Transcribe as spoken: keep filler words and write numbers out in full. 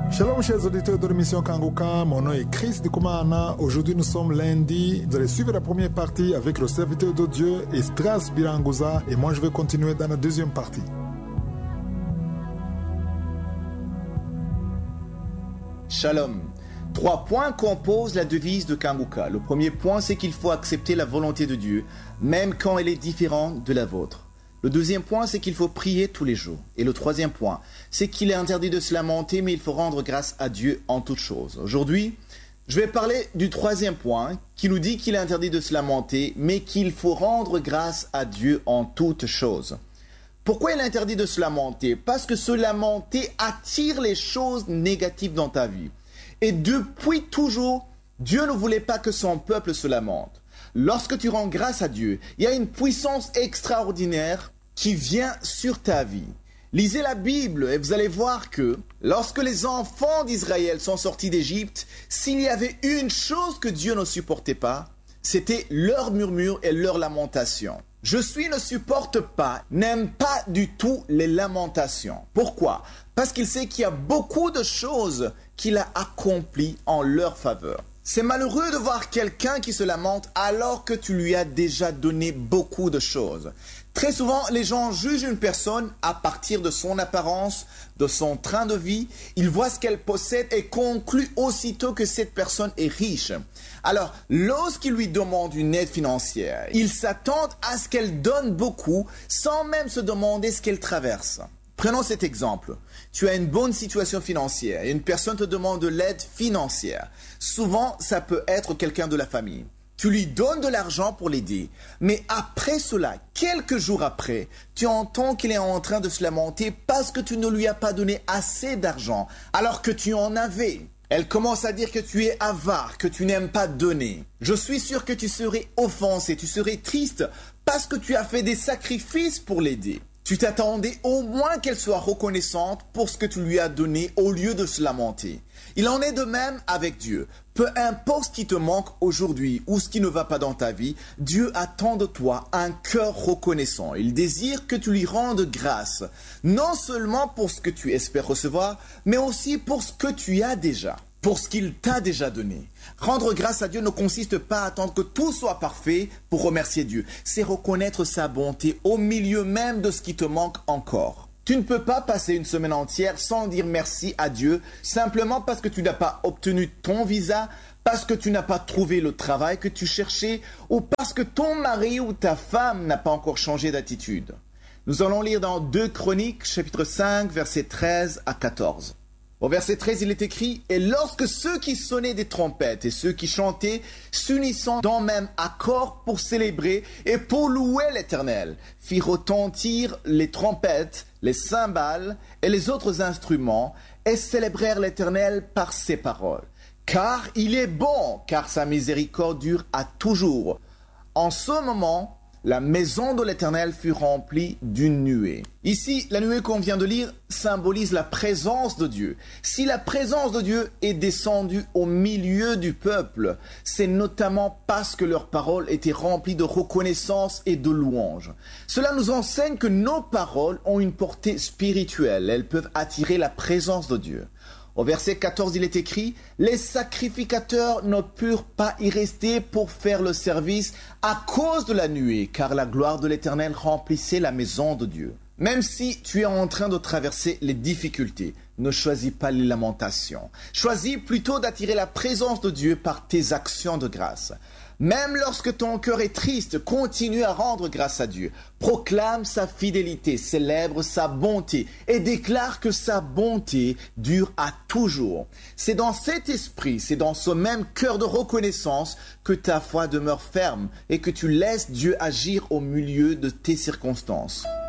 Shalom chers auditeurs de l'émission Kanguka, mon nom est Chris Dikoumana. Aujourd'hui nous sommes lundi. Vous allez suivre la première partie avec le serviteur de Dieu Esdras Biranguza et moi je vais continuer dans la deuxième partie. Shalom. Trois points composent la devise de Kanguka. Le premier point, c'est qu'il faut accepter la volonté de Dieu, même quand elle est différente de la vôtre. Le deuxième point, c'est qu'il faut prier tous les jours. Et le troisième point, c'est qu'il est interdit de se lamenter, mais il faut rendre grâce à Dieu en toutes choses. Aujourd'hui, je vais parler du troisième point, qui nous dit qu'il est interdit de se lamenter, mais qu'il faut rendre grâce à Dieu en toutes choses. Pourquoi il est interdit de se lamenter? Parce que se lamenter attire les choses négatives dans ta vie. Et depuis toujours, Dieu ne voulait pas que son peuple se lamente. Lorsque tu rends grâce à Dieu, il y a une puissance extraordinaire qui vient sur ta vie. Lisez la Bible et vous allez voir que lorsque les enfants d'Israël sont sortis d'Égypte, s'il y avait une chose que Dieu ne supportait pas, c'était leur murmure et leur lamentation. Je suis ne supporte pas, n'aime pas du tout les lamentations. Pourquoi? Parce qu'il sait qu'il y a beaucoup de choses qu'il a accomplies en leur faveur. C'est malheureux de voir quelqu'un qui se lamente alors que tu lui as déjà donné beaucoup de choses. Très souvent, les gens jugent une personne à partir de son apparence, de son train de vie. Ils voient ce qu'elle possède et concluent aussitôt que cette personne est riche. Alors, lorsqu'ils lui demandent une aide financière, ils s'attendent à ce qu'elle donne beaucoup sans même se demander ce qu'elle traverse. Prenons cet exemple. Tu as une bonne situation financière et une personne te demande de l'aide financière. Souvent, ça peut être quelqu'un de la famille. Tu lui donnes de l'argent pour l'aider. Mais après cela, quelques jours après, tu entends qu'il est en train de se lamenter parce que tu ne lui as pas donné assez d'argent alors que tu en avais. Elle commence à dire que tu es avare, que tu n'aimes pas donner. Je suis sûr que tu serais offensé, tu serais triste parce que tu as fait des sacrifices pour l'aider. Tu t'attendais au moins qu'elle soit reconnaissante pour ce que tu lui as donné au lieu de se lamenter. Il en est de même avec Dieu. Peu importe ce qui te manque aujourd'hui ou ce qui ne va pas dans ta vie, Dieu attend de toi un cœur reconnaissant. Il désire que tu lui rendes grâce, non seulement pour ce que tu espères recevoir, mais aussi pour ce que tu as déjà, pour ce qu'il t'a déjà donné. Rendre grâce à Dieu ne consiste pas à attendre que tout soit parfait pour remercier Dieu. C'est reconnaître sa bonté au milieu même de ce qui te manque encore. Tu ne peux pas passer une semaine entière sans dire merci à Dieu simplement parce que tu n'as pas obtenu ton visa, parce que tu n'as pas trouvé le travail que tu cherchais ou parce que ton mari ou ta femme n'a pas encore changé d'attitude. Nous allons lire dans deux Chroniques, chapitre cinq, versets treize à quatorze. Au verset treize, il est écrit « Et lorsque ceux qui sonnaient des trompettes et ceux qui chantaient, s'unissant dans même accord pour célébrer et pour louer l'Éternel, firent retentir les trompettes, les cymbales et les autres instruments, et célébrèrent l'Éternel par ces paroles. Car il est bon, car sa miséricorde dure à toujours. En ce moment, la maison de l'Éternel fut remplie d'une nuée. » Ici, la nuée qu'on vient de lire symbolise la présence de Dieu. Si la présence de Dieu est descendue au milieu du peuple, c'est notamment parce que leurs paroles étaient remplies de reconnaissance et de louange. Cela nous enseigne que nos paroles ont une portée spirituelle. Elles peuvent attirer la présence de Dieu. Au verset quatorze, il est écrit « Les sacrificateurs ne purent pas y rester pour faire le service à cause de la nuée, car la gloire de l'Éternel remplissait la maison de Dieu. » Même si tu es en train de traverser les difficultés, ne choisis pas les lamentations. Choisis plutôt d'attirer la présence de Dieu par tes actions de grâce. Même lorsque ton cœur est triste, continue à rendre grâce à Dieu. Proclame sa fidélité, célèbre sa bonté et déclare que sa bonté dure à toujours. C'est dans cet esprit, c'est dans ce même cœur de reconnaissance que ta foi demeure ferme et que tu laisses Dieu agir au milieu de tes circonstances.